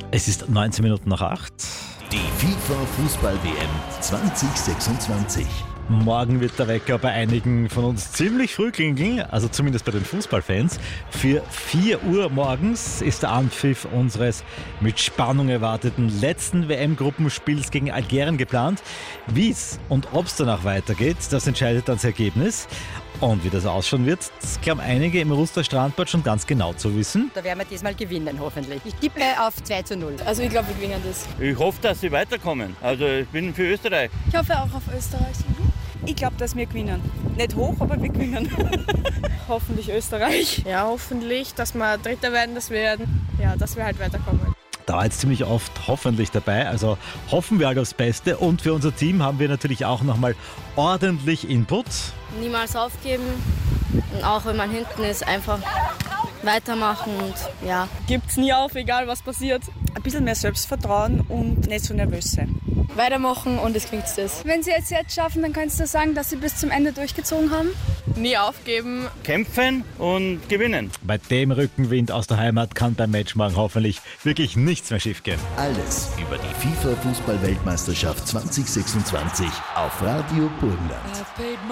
Es ist 19 Minuten nach 8. Die FIFA-Fußball-WM 2026. Morgen wird der Wecker bei einigen von uns ziemlich früh klingeln, also zumindest bei den Fußballfans. Für 4 Uhr morgens ist der Anpfiff unseres mit Spannung erwarteten letzten WM-Gruppenspiels gegen Algerien geplant. Wie es und ob es danach weitergeht, das entscheidet dann das Ergebnis. Und wie das ausschauen wird, das glauben einige im Ruster Strandbad schon ganz genau zu wissen. Da werden wir diesmal gewinnen, hoffentlich. Ich tippe auf 2:0. Also ich glaube, wir gewinnen das. Ich hoffe, dass sie weiterkommen. Also ich bin für Österreich. Ich hoffe auch auf Österreich. Ich glaube, dass wir gewinnen. Nicht hoch, aber wir gewinnen. Hoffentlich Österreich. Ja, hoffentlich, dass wir Dritter werden, dass wir halt weiterkommen. Da war jetzt ziemlich oft hoffentlich dabei, also hoffen wir halt aufs Beste. Und für unser Team haben wir natürlich auch nochmal ordentlich Input. Niemals aufgeben und auch wenn man hinten ist, einfach weitermachen und ja. Gibt's nie auf, egal was passiert. Ein bisschen mehr Selbstvertrauen und nicht so nervös sein. Weitermachen und es klingt das. Wenn sie es jetzt schaffen, dann kannst du sagen, dass sie bis zum Ende durchgezogen haben. Nie aufgeben. Kämpfen und gewinnen. Bei dem Rückenwind aus der Heimat kann beim Match morgen hoffentlich wirklich nichts mehr schiefgehen. Alles über die FIFA-Fußball-Weltmeisterschaft 2026 auf Radio Burgenland.